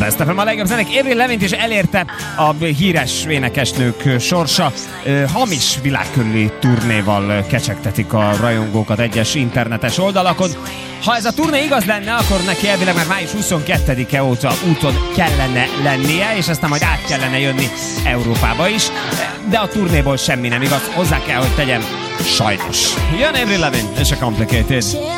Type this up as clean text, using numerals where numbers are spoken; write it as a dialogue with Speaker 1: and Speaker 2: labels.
Speaker 1: Best FM a legjobb zenék. Avril Lavigne is elérte a híres énekesnők sorsa. Hamis világkörüli turnéval kecsegtetik a rajongókat egyes internetes oldalakon. Ha ez a turné igaz lenne, akkor neki elvileg már május 22-e óta úton kellene lennie, és aztán majd át kellene jönni Európába is. De a turnéból semmi nem igaz, hozzá kell, hogy tegyem, sajnos. Jön Avril Lavigne és a Complicated.